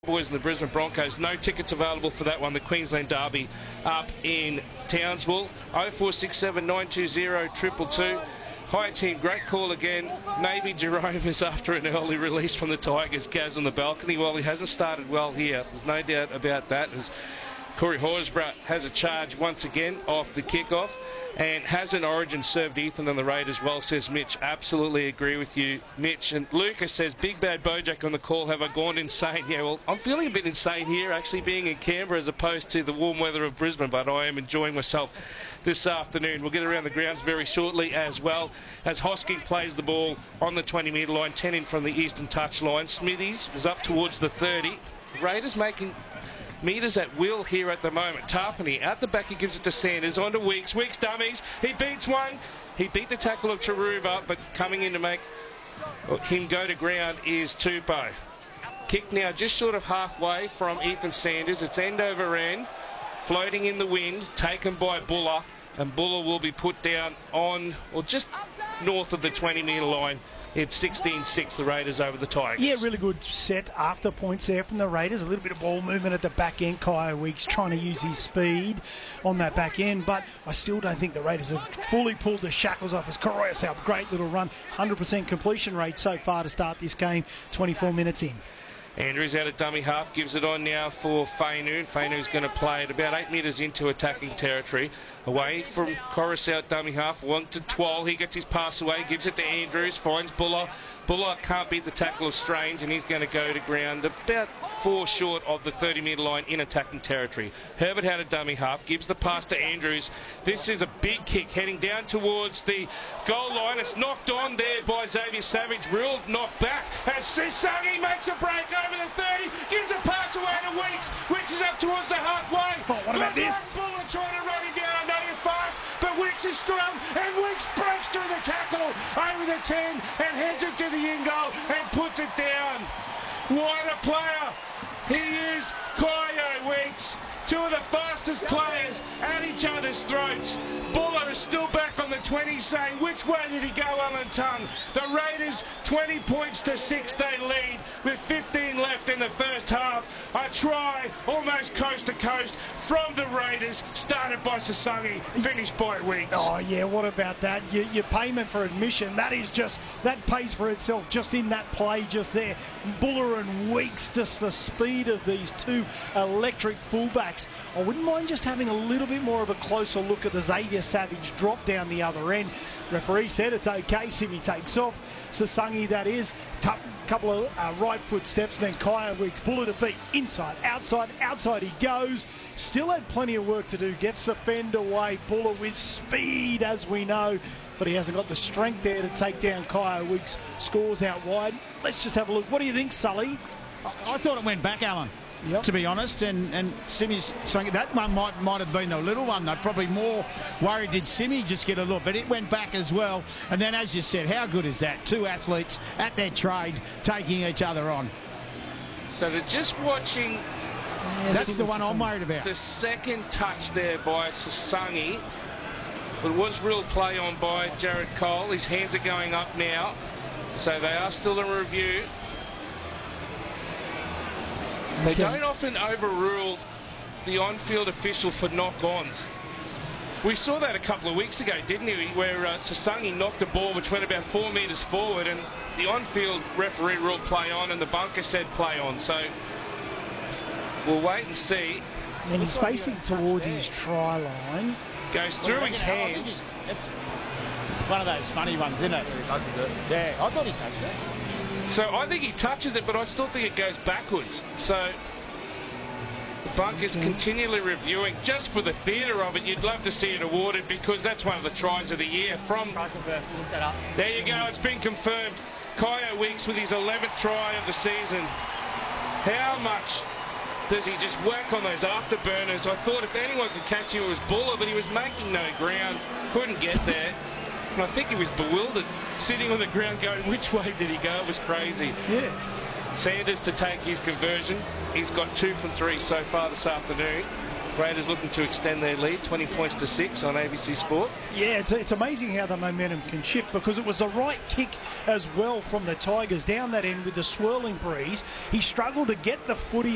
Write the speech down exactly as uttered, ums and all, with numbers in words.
Boys and the Brisbane Broncos. No tickets available for that one. The Queensland Derby up in Townsville. oh four six seven, nine two zero, two two two. Hi team, great call again. Maybe Jerome is after an early release from the Tigers. Gaz on the balcony. Well, he hasn't started well here. There's no doubt about that. As Corey Horsburgh has a charge once again off the kickoff, and has an origin served Ethan on the Raiders well, says Mitch. Absolutely agree with you, Mitch. And Lucas says, Big Bad Bojack on the call, have I gone insane? Yeah, well, I'm feeling a bit insane here, actually, being in Canberra as opposed to the warm weather of Brisbane, but I am enjoying myself this afternoon. We'll get around the grounds very shortly as well, as Hosking plays the ball on the twenty metre line, ten in from the eastern touch line. Smithies is up towards the thirty. Raiders making metres at will here at the moment. Tarpany out the back, he gives it to Sanders, on to Weeks. Weeks dummies, he beats one. He beat the tackle of Taruva, but coming in to make him go to ground is Tupou. Kick now just short of halfway from Ethan Sanders. It's end over end, floating in the wind, taken by Buller, and Buller will be put down on, or just north of the twenty metre line. It's sixteen six, the Raiders over the Tigers. Yeah, really good set after points there from the Raiders. A little bit of ball movement at the back end. Kaya Weeks trying to use his speed on that back end, but I still don't think the Raiders have fully pulled the shackles off as Koroisau. Great little run, one hundred percent completion rate so far to start this game, twenty-four minutes in. Andrews out of dummy half, gives it on now for Fainu. Fainu's going to play it about eight metres into attacking territory. Away from Coruscant out dummy half, one to Twal. He gets his pass away, gives it to Andrews, finds Buller. Buller can't beat the tackle of Strange, and he's going to go to ground about four short of the thirty metre line in attacking territory. Herbert had a dummy half, gives the pass to Andrews. This is a big kick heading down towards the goal line. It's knocked on there by Xavier Savage, ruled knocked back, as Sisagi makes a break over the thirty, gives a pass away to Weeks. Weeks is up towards the halfway. Oh, what about this? Buller trying to run him down. I know you're fast, but Weeks is strong, and Weeks breaks through the tackle over the ten and heads it to the in goal and puts it down. What a player he is, Kaya Weeks. Two of the fastest players at each other's throats. Buller is still back on the twenty, saying, which way did he go, Alan Tongue? The Raiders twenty points to six, they lead with fifteen left in the first half. A try almost coast to coast from the Raiders, started by Sasangi, finished by Weeks. Oh yeah, what about that? Your, your payment for admission, that is just, that pays for itself just in that play just there. Buller and Weeks, just the speed of these two electric fullbacks. I wouldn't mind just having a little bit more of a closer look at the Xavier Savage drop down the other end. Referee said it's okay. Simi takes off. Sasangi, that is. A couple of uh, right foot steps. Then Kaya Weeks, Buller to beat. Inside, outside, outside he goes. Still had plenty of work to do. Gets the fend away. Buller with speed, as we know. But he hasn't got the strength there to take down Kaya Weeks. Scores out wide. Let's just have a look. What do you think, Sully? I, I thought it went back, Alan. Yep. To be honest, and and Simi's saying that one might might have been the little one. They're probably more worried did Simi just get a look, but it went back as well. And then, as you said, how good is that? Two athletes at their trade, taking each other on. So they're just watching. Yeah, That's the one I'm worried about. The second touch there by Sasangi. It was real play on by Jared Cole. His hands are going up now, so they are still in review. They Okay. don't often overrule the on-field official for knock-ons. We saw that a couple of weeks ago, didn't we, where uh, Sasangi knocked a ball which went about four metres forward, and the on-field referee ruled play on and the bunker said play on. So we'll wait and see. And he's facing towards his try line. Goes through his hands. It's one of those funny ones, isn't it? He touches it. Yeah, I thought he touched it. So I think he touches it, but I still think it goes backwards. So the bunker's Okay. continually reviewing just for the theatre of it. You'd love to see it awarded because that's one of the tries of the year. From there you go, it's been confirmed. Kaya Weeks with his eleventh try of the season. How much does he just whack on those afterburners? I thought if anyone could catch him, it was Buller, but he was making no ground, couldn't get there. And I think he was bewildered, sitting on the ground going, which way did he go? It was crazy. Yeah. Sanders to take his conversion. He's got two from three so far this afternoon. Raiders looking to extend their lead, twenty points to six on A B C Sport. Yeah, it's, it's amazing how the momentum can shift because it was the right kick as well from the Tigers down that end with the swirling breeze. He struggled to get the footy